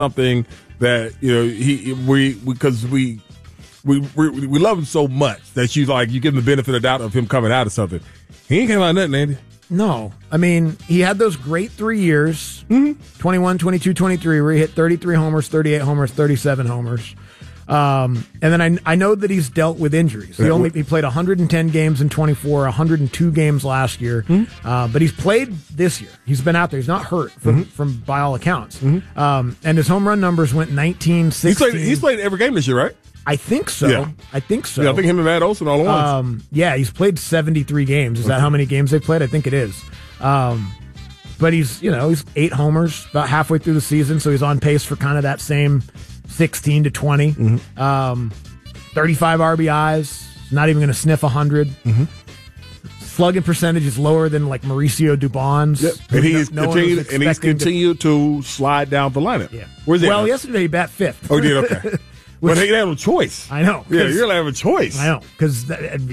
something that because we love him so much that you give him the benefit of the doubt of him coming out of something. He ain't came out of nothing, Andy. No. I mean, he had those great 3 years, 21, 22, 23, where he hit 33 homers, 38 homers, 37 homers. And then I know that he's dealt with injuries. He played 110 games in 24, 102 games last year. But he's played this year. He's been out there. He's not hurt from by all accounts. And his home run numbers went 19, 16. He's played every game this year, right? I think so. Yeah. I think so. Yeah, I think him and Matt Olson all at once. Yeah, he's played 73 games. Is that how many games they've played? I think it is. But he's 8 homers about halfway through the season, so he's on pace for kind of that same 16 to 20. 35 RBIs, not even going to sniff 100. Slugging percentage is lower than like Mauricio Dubon's. Yep. And he's continued to slide down the lineup. Yeah. Where's well, yesterday he bat 5th. Oh, he did? Okay. But he didn't have a choice. I know. Yeah, you're going to have a choice. I know. Because,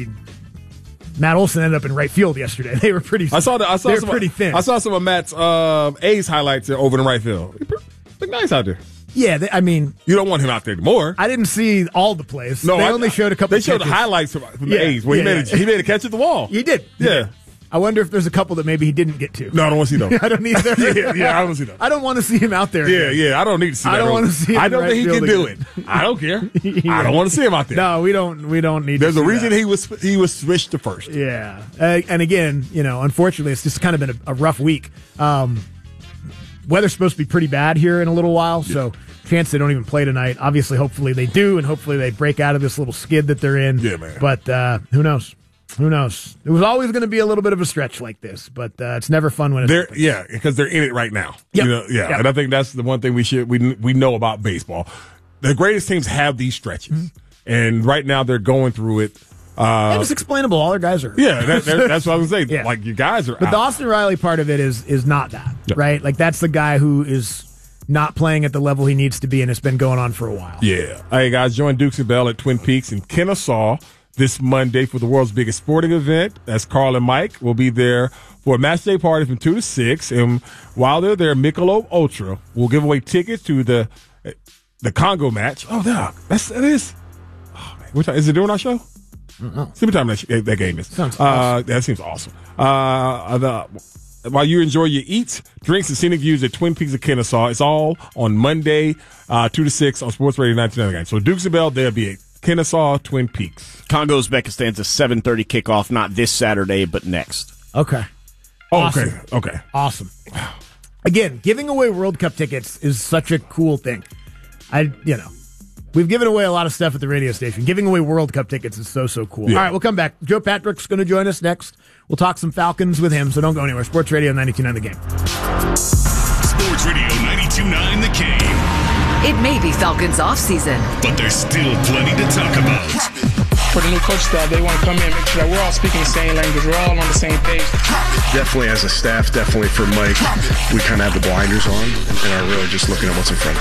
Matt Olson ended up in right field yesterday. They were pretty pretty thin. I saw some of Matt's A's highlights over in right field. He looked nice out there. Yeah, you don't want him out there anymore. I didn't see all the plays. No, they only showed a couple. They showed the highlights from the A's where he made a catch at the wall. He did. Yeah. I wonder if there's a couple that maybe he didn't get to. No, I don't want to see those. I don't either. I don't want to see those. I don't want to see him out there. Yeah, I don't need to see that. I don't want to see him. I don't think he can do it. I don't care. I don't want to see him out there. No, we don't need There's to see a reason that. he was switched to first. Yeah. And again, unfortunately, it's just kind of been a rough week. Weather's supposed to be pretty bad here in a little while, so chance they don't even play tonight. Obviously, hopefully they do, and hopefully they break out of this little skid that they're in. Yeah, man. But who knows? Who knows? It was always going to be a little bit of a stretch like this, but it's never fun when it's because they're in it right now. Yep. And I think that's the one thing we know about baseball. The greatest teams have these stretches, and right now they're going through it. And it's explainable. All their guys are. Yeah, that's what I was going to say. Yeah. Like, you guys are But out. the Austin Riley part of it is not that, right? Like, that's the guy who is not playing at the level he needs to be, and it's been going on for a while. Yeah. Hey, guys, join Dukes and Bell at Twin Peaks in Kennesaw this Monday for the world's biggest sporting event. That's Carl and Mike will be there for a match day party from 2 to 6. And while they're there, Michelob Ultra will give away tickets to the Congo match. Oh, that is. Oh, man. What time is it during our show? See what time that game is. Sounds awesome. That seems awesome. While you enjoy your eats, drinks, and scenic views at Twin Peaks of Kennesaw, it's all on Monday, 2 to 6 on Sports Radio 1999. So Dukes and Bell, they'll be at Kennesaw, Twin Peaks. Congo, Uzbekistan's a 7:30 kickoff, not this Saturday, but next. Okay. Oh, Awesome. Okay. Awesome. Again, giving away World Cup tickets is such a cool thing. We've given away a lot of stuff at the radio station. Giving away World Cup tickets is so cool. Yeah. All right, we'll come back. Joe Patrick's going to join us next. We'll talk some Falcons with him, so don't go anywhere. Sports Radio 92.9 The Game. Sports Radio 92.9 The Game. It may be Falcons off-season, but there's still plenty to talk about. For the new coach staff, they want to come in and make sure that we're all speaking the same language. We're all on the same page. Definitely as a staff, definitely for Mike, we kind of have the blinders on and are really just looking at what's in front of us.